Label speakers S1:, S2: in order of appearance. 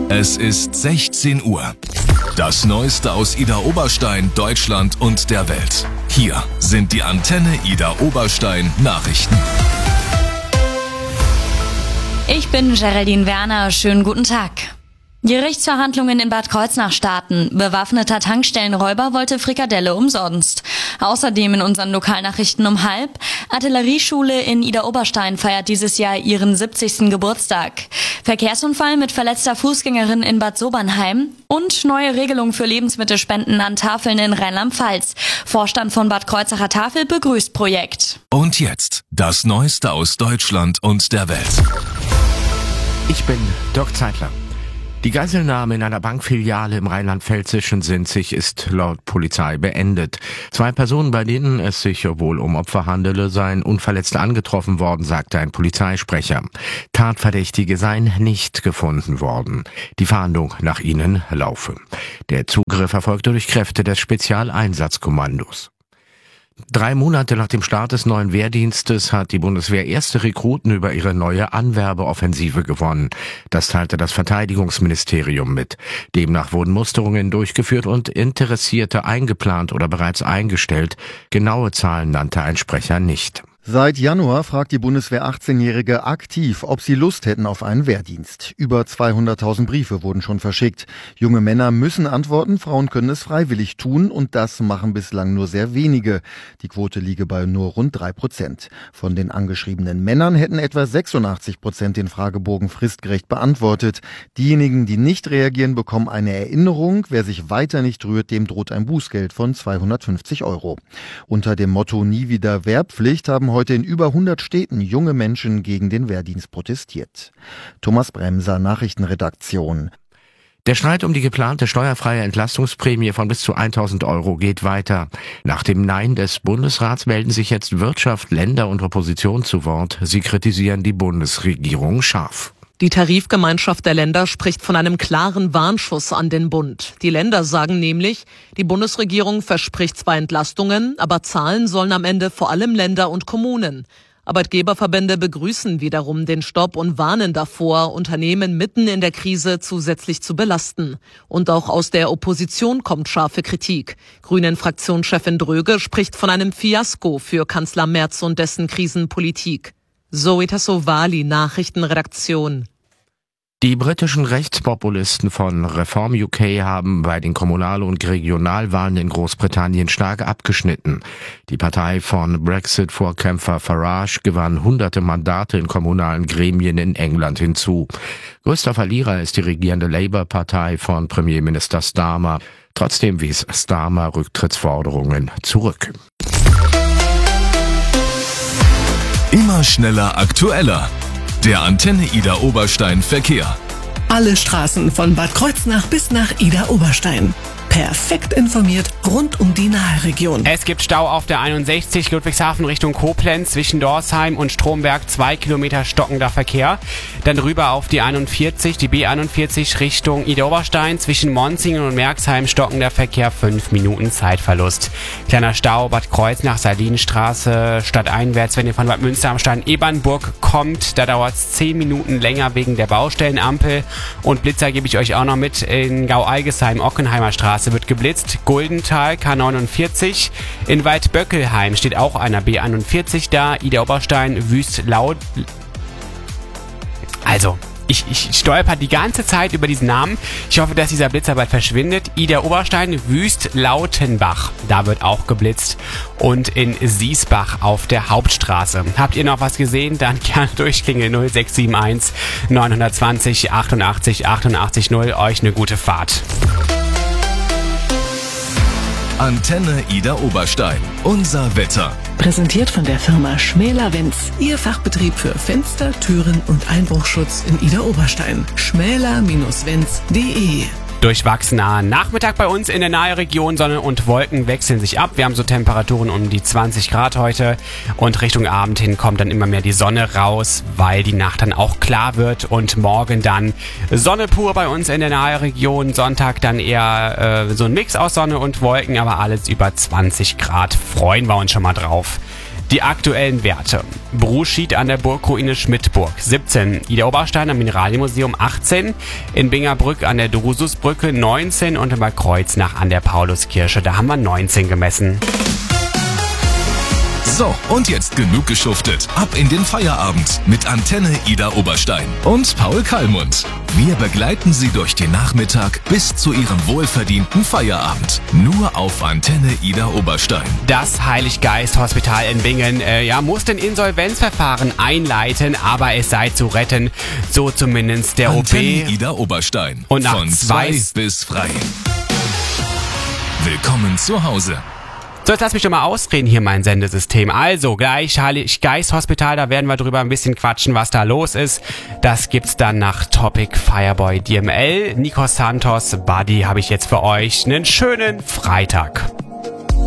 S1: Es ist 16 Uhr. Das Neueste aus Ida Oberstein, Deutschland und der Welt. Hier sind die Antenne Ida Oberstein Nachrichten.
S2: Ich bin Geraldine Werner. Schönen guten Tag. Gerichtsverhandlungen in Bad Kreuznach starten. Bewaffneter Tankstellenräuber wollte Frikadelle umsonst. Außerdem in unseren Lokalnachrichten um 12:30. Artillerieschule in Ida Oberstein feiert dieses Jahr ihren 70. Geburtstag. Verkehrsunfall mit verletzter Fußgängerin in Bad Sobernheim. Und neue Regelung für Lebensmittelspenden an Tafeln in Rheinland-Pfalz. Vorstand von Bad Kreuznacher Tafel begrüßt Projekt.
S1: Und jetzt das Neueste aus Deutschland und der Welt.
S3: Ich bin Dirk Zeitler. Die Geiselnahme in einer Bankfiliale im Rheinland-Pfälzischen Sinzig ist laut Polizei beendet. 2 Personen, bei denen es sich wohl um Opfer handele, seien unverletzt angetroffen worden, sagte ein Polizeisprecher. Tatverdächtige seien nicht gefunden worden. Die Fahndung nach ihnen laufe. Der Zugriff erfolgte durch Kräfte des Spezialeinsatzkommandos. 3 Monate nach dem Start des neuen Wehrdienstes hat die Bundeswehr erste Rekruten über ihre neue Anwerbeoffensive gewonnen. Das teilte das Verteidigungsministerium mit. Demnach wurden Musterungen durchgeführt und Interessierte eingeplant oder bereits eingestellt. Genaue Zahlen nannte ein Sprecher nicht.
S4: Seit Januar fragt die Bundeswehr 18-Jährige aktiv, ob sie Lust hätten auf einen Wehrdienst. Über 200.000 Briefe wurden schon verschickt. Junge Männer müssen antworten, Frauen können es freiwillig tun und das machen bislang nur sehr wenige. Die Quote liege bei nur rund 3%. Von den angeschriebenen Männern hätten etwa 86% den Fragebogen fristgerecht beantwortet. Diejenigen, die nicht reagieren, bekommen eine Erinnerung. Wer sich weiter nicht rührt, dem droht ein Bußgeld von 250 €. Unter dem Motto Nie wieder Wehrpflicht haben heute in über 100 Städten junge Menschen gegen den Wehrdienst protestiert. Thomas Bremser, Nachrichtenredaktion.
S3: Der Streit um die geplante steuerfreie Entlastungsprämie von bis zu 1.000 € geht weiter. Nach dem Nein des Bundesrats melden sich jetzt Wirtschaft, Länder und Opposition zu Wort. Sie kritisieren die Bundesregierung scharf.
S5: Die Tarifgemeinschaft der Länder spricht von einem klaren Warnschuss an den Bund. Die Länder sagen nämlich, die Bundesregierung verspricht zwar Entlastungen, aber zahlen sollen am Ende vor allem Länder und Kommunen. Arbeitgeberverbände begrüßen wiederum den Stopp und warnen davor, Unternehmen mitten in der Krise zusätzlich zu belasten. Und auch aus der Opposition kommt scharfe Kritik. Grünen-Fraktionschefin Dröge spricht von einem Fiasko für Kanzler Merz und dessen Krisenpolitik. Zoe Tassovali, Nachrichtenredaktion.
S3: Die britischen Rechtspopulisten von Reform UK haben bei den Kommunal- und Regionalwahlen in Großbritannien stark abgeschnitten. Die Partei von Brexit-Vorkämpfer Farage gewann hunderte Mandate in kommunalen Gremien in England hinzu. Größter Verlierer ist die regierende Labour-Partei von Premierminister Starmer. Trotzdem wies Starmer Rücktrittsforderungen zurück.
S1: Immer schneller, aktueller. Der Antenne Ida Oberstein Verkehr.
S6: Alle Straßen von Bad Kreuznach bis nach Ida Oberstein. Perfekt informiert rund um die Naheregion.
S7: Es gibt Stau auf der 61 Ludwigshafen Richtung Koblenz zwischen Dorsheim und Stromberg, 2 Kilometer stockender Verkehr. Dann rüber auf die 41, die B41 Richtung Ida Oberstein zwischen Monzingen und Merxheim stockender Verkehr, 5 Minuten Zeitverlust. Kleiner Stau Bad Kreuznach, Salinstraße, stadteinwärts, wenn ihr von Bad Münster am Stein-Ebernburg kommt. Da dauert es 10 Minuten länger wegen der Baustellenampel. Und Blitzer gebe ich euch auch noch mit in Gau-Algesheim, Ockenheimer Straße wird geblitzt. Guldental, K49. In Waldböckelheim steht auch einer B41 da. Ida Oberstein, Wüst-Laut. Also, ich stolper die ganze Zeit über diesen Namen. Ich hoffe, dass dieser Blitzer bald verschwindet. Ida Oberstein, Wüst-Lautenbach. Da wird auch geblitzt. Und in Siesbach auf der Hauptstraße. Habt ihr noch was gesehen? Dann gerne durchklingeln 0671 920 88 88 0. Euch eine gute Fahrt.
S1: Antenne Ida Oberstein. Unser Wetter.
S6: Präsentiert von der Firma Schmäler-Wenz. Ihr Fachbetrieb für Fenster, Türen und Einbruchschutz in Ida Oberstein. schmäler-wenz.de.
S7: Durchwachsener Nachmittag bei uns in der Naheregion. Sonne und Wolken wechseln sich ab. Wir haben so Temperaturen um die 20 Grad heute. Und Richtung Abend hin kommt dann immer mehr die Sonne raus, weil die Nacht dann auch klar wird. Und morgen dann Sonne pur bei uns in der Naheregion. Sonntag dann eher so ein Mix aus Sonne und Wolken, aber alles über 20 Grad. Freuen wir uns schon mal drauf. Die aktuellen Werte. Bruchschied an der Burgruine Schmidtburg 17, Ida Oberstein am Mineralienmuseum 18, in Bingerbrück an der Drususbrücke 19 und in Bad Kreuznach an der Pauluskirche, da haben wir 19 gemessen.
S1: So, und jetzt genug geschuftet. Ab in den Feierabend mit Antenne Ida Oberstein und Paul Kallmund. Wir begleiten Sie durch den Nachmittag bis zu Ihrem wohlverdienten Feierabend. Nur auf Antenne Ida Oberstein.
S7: Das Heiliggeist-Hospital in Bingen muss den Insolvenzverfahren einleiten, aber es sei zu retten. So zumindest der
S1: Antenne
S7: OP.
S1: Ida Oberstein.
S7: Und nach
S1: von 2 bis frei. Willkommen zu Hause.
S7: So, jetzt lass mich doch mal ausreden hier, mein Sendesystem. Also, gleich Heiliggeist-Hospital, da werden wir drüber ein bisschen quatschen, was da los ist. Das gibt's dann nach Topic Fireboy DML. Nikos Santos, Buddy, habe ich jetzt für euch. Einen schönen Freitag.